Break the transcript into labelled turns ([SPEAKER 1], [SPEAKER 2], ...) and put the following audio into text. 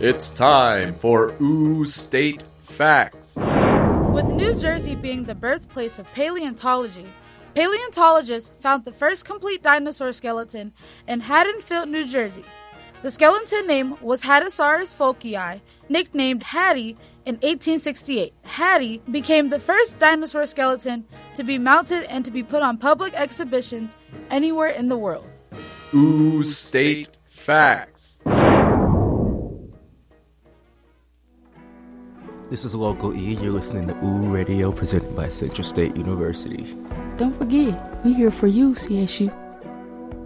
[SPEAKER 1] It's time for Ooh State Facts.
[SPEAKER 2] With New Jersey being the birthplace of paleontology, paleontologists found the first complete dinosaur skeleton in Haddonfield, New Jersey. The skeleton name was Haddosaurus folkii, nicknamed Hattie in 1868. Hattie became the first dinosaur skeleton to be mounted and to be put on public exhibitions anywhere in the world.
[SPEAKER 1] Ooh State Facts.
[SPEAKER 3] This is Local E. You're listening to Ooh Radio, presented by Central State University.
[SPEAKER 4] Don't forget, we're here for you, CSU.